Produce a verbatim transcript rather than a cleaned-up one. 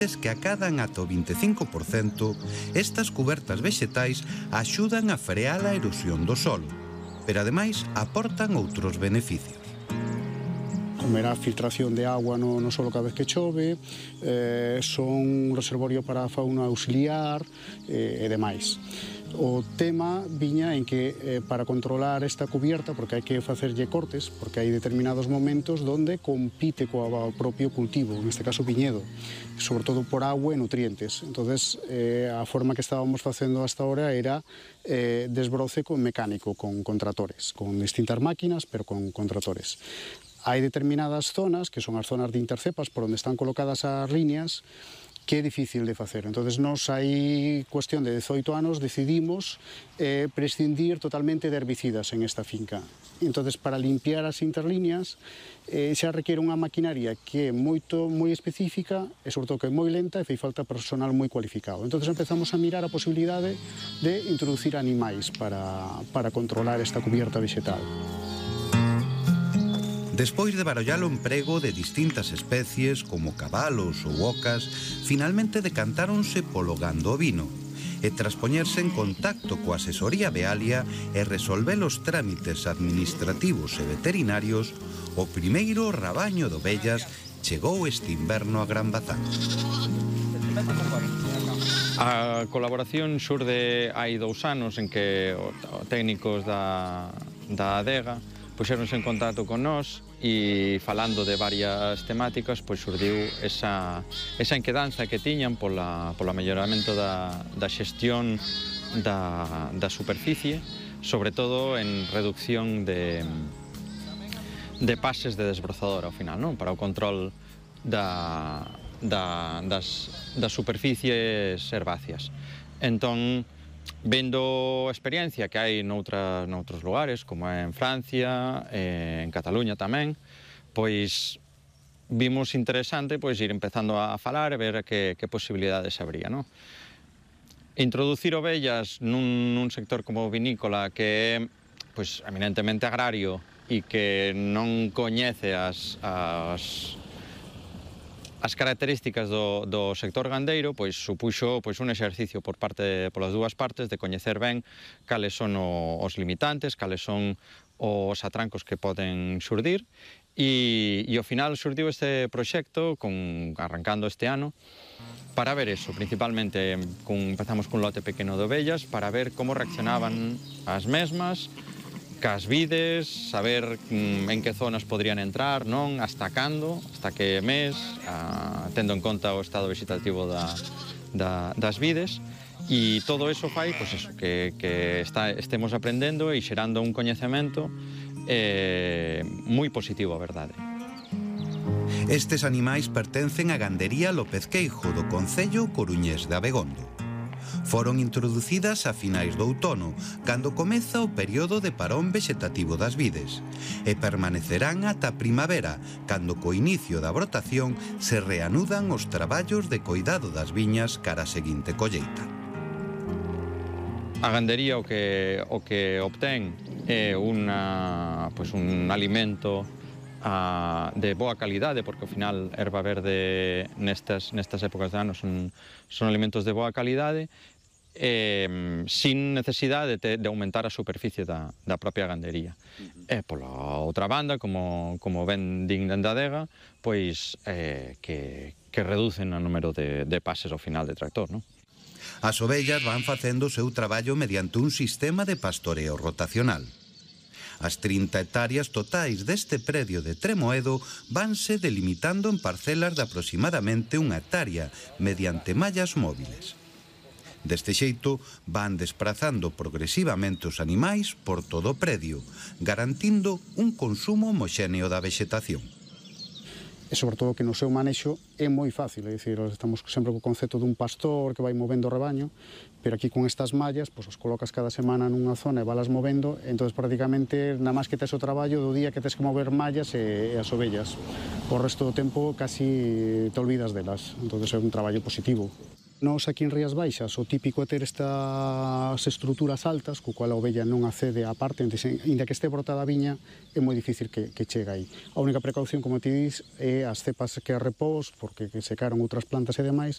que acadan ata o vinte e cinco por cento, estas cubertas vexetais axudan a frear a erosión do solo, pero ademais aportan outros beneficios. Como era a filtración de agua no, no solo cada vez que chove, eh, son un reservorio para a fauna auxiliar eh, e demais. O tema viña en que eh, para controlar esta cubierta, porque hai que facerlle cortes, porque hai determinados momentos donde compite coa propio cultivo, neste caso viñedo, sobre todo por agua e nutrientes. Entonces, eh, a forma que estábamos facendo hasta ahora era eh, desbroce con mecánico, con, con tratores, con distintas máquinas, pero con, con tratores. Hai determinadas zonas, que son as zonas de intercepas, por onde están colocadas as líneas, que é difícil de facer. Entonces, nos hai cuestión de dezoito anos decidimos eh, prescindir totalmente de herbicidas en esta finca. Entonces, para limpiar as interlíneas eh, xa requiere unha maquinaria que é moito, moi específica e, sobre todo, que é moi lenta e fai falta personal moi cualificado. Entonces, empezamos a mirar a posibilidade de introducir animais para, para controlar esta cubierta vegetal. Despois de barallar o emprego de distintas especies, como cabalos ou ocas, finalmente decantáronse polo gando ovino, e tras poñerse en contacto coa asesoría Vealia e resolver os trámites administrativos e veterinarios, o primeiro rabaño de ovellas chegou este inverno a Gran Bazán. A colaboración xurde hai dous anos en que os técnicos da, da adega puxeronse en contacto con nós e falando de varias temáticas, pois xurdiu esa, esa inquedanza que tiñan pola, pola melloramento da, da xestión da, da superficie, sobre todo en reducción de, de pases de desbrozador ao final, non? Para o control da, da, das, das superficies herbáceas. Entón, vendo a experiencia que hai noutra, noutros lugares, como é en Francia, eh, en Cataluña tamén, pois vimos interesante pois ir empezando a falar e ver que, que posibilidades habría, non? Introducir ovellas nun, nun sector como vinícola que é pois, eminentemente agrario e que non coñece as, as As características do, do sector gandeiro pois supuxo pois un exercicio por parte polas dúas partes de coñecer ben cales son o, os limitantes, cales son os atrancos que poden xurdir e, e ao final xurdiu este proxecto con, arrancando este ano para ver eso, principalmente con, empezamos cun lote pequeno de ovellas para ver como reaccionaban as mesmas cas vides, saber mm, en que zonas podrían entrar, non, hasta cando, hasta que mes, a, tendo en conta o estado vegetativo da, da, das vides, e todo eso fai, pois eso, que, que está, estemos aprendendo e xerando un coñecemento eh, moi positivo, a verdade. Estes animais pertencen á gandería López Queijo do concello coruñés de Abegondo. Foron introducidas a finais do outono, cando comeza o período de parón vegetativo das vides, e permanecerán ata a primavera, cando co inicio da brotación se reanudan os traballos de coidado das viñas cara a seguinte colleita. A gandería o que, o que obtén é una, pues un alimento a, de boa calidade, porque ao final erva verde nestas, nestas épocas de ano son, son alimentos de boa calidade, eh, sin necesidade de, de aumentar a superficie da, da propia gandería. Uh-huh. E pola outra banda, como, como ben din da adega, pois eh, que, que reducen o número de, de pases ao final de tractor, non? As ovellas van facendo o seu traballo mediante un sistema de pastoreo rotacional. As trinta hectáreas totais deste predio de Tremoedo vanse delimitando en parcelas de aproximadamente unha hectárea mediante mallas móviles. Deste xeito, van desprazando progresivamente os animais por todo o predio, garantindo un consumo homoxéneo da vexetación. E sobre todo que no seu manexo é moi fácil, é dicir, estamos sempre co concepto dun pastor que vai movendo o rebaño, pero aquí con estas mallas, pois os colocas cada semana nunha zona e valas movendo, entonces prácticamente nada máis que tes o traballo do día que tes que mover mallas e, e as ovellas. O resto do tempo casi te olvidas delas, entonces é un traballo positivo. Nos aquí en Rías Baixas o típico é ter estas estruturas altas, co cual a ovella non accede á parte, inda que este brotada a viña, é moi difícil que, que chegue aí. A única precaución, como ti dis, é as cepas que a repós, porque que secaron outras plantas e demais,